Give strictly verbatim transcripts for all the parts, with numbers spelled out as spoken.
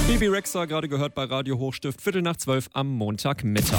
Bibi Rexha, gerade gehört bei Radio Hochstift, Viertel nach zwölf am Montagmittag.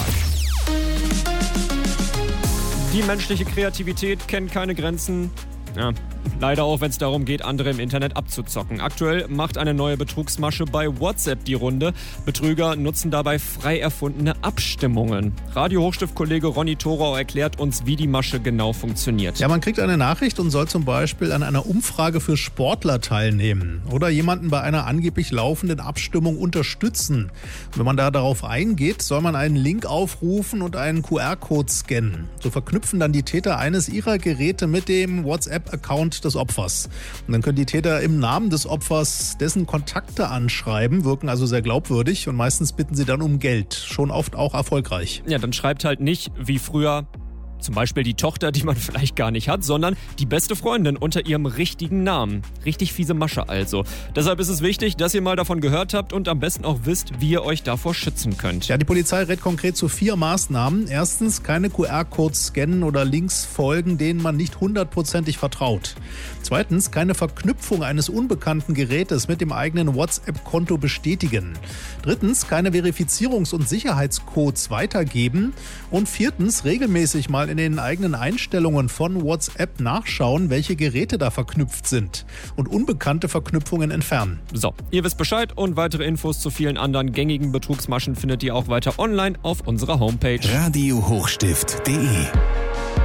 Die menschliche Kreativität kennt keine Grenzen. Ja, leider auch, wenn es darum geht, andere im Internet abzuzocken. Aktuell macht eine neue Betrugsmasche bei WhatsApp die Runde. Betrüger nutzen dabei frei erfundene Abstimmungen. Radio Hochstift-Kollege Ronny Thorau erklärt uns, wie die Masche genau funktioniert. Ja, man kriegt eine Nachricht und soll zum Beispiel an einer Umfrage für Sportler teilnehmen oder jemanden bei einer angeblich laufenden Abstimmung unterstützen. Und wenn man da darauf eingeht, soll man einen Link aufrufen und einen Q R-Code scannen. So verknüpfen dann die Täter eines ihrer Geräte mit dem WhatsApp-Account des Opfers. Und dann können die Täter im Namen des Opfers dessen Kontakte anschreiben, wirken also sehr glaubwürdig und meistens bitten sie dann um Geld. Schon oft auch erfolgreich. Ja, dann schreibt halt nicht, wie früher, zum Beispiel die Tochter, die man vielleicht gar nicht hat, sondern die beste Freundin unter ihrem richtigen Namen. Richtig fiese Masche also. Deshalb ist es wichtig, dass ihr mal davon gehört habt und am besten auch wisst, wie ihr euch davor schützen könnt. Ja, die Polizei rät konkret zu vier Maßnahmen. Erstens, keine Q R-Codes scannen oder Links folgen, denen man nicht hundertprozentig vertraut. Zweitens, keine Verknüpfung eines unbekannten Gerätes mit dem eigenen WhatsApp-Konto bestätigen. Drittens, keine Verifizierungs- und Sicherheitscodes weitergeben. Und viertens, regelmäßig mal in den eigenen Einstellungen von WhatsApp nachschauen, welche Geräte da verknüpft sind und unbekannte Verknüpfungen entfernen. So, ihr wisst Bescheid und weitere Infos zu vielen anderen gängigen Betrugsmaschen findet ihr auch weiter online auf unserer Homepage. Radio Hochstift punkt de